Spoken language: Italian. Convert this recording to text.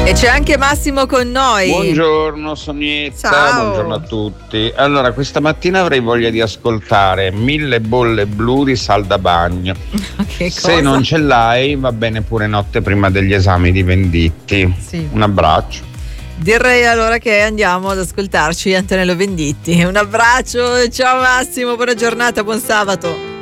E c'è anche Massimo con noi. Buongiorno Sonietta, ciao. Buongiorno a tutti. Allora, questa mattina avrei voglia di ascoltare 1000 bolle blu di Saldabagno. Se non ce l'hai, va bene pure Notte prima degli esami di Venditti. Sì. Un abbraccio. Direi allora che andiamo ad ascoltarci Antonello Venditti. Un abbraccio, ciao Massimo, buona giornata, buon sabato.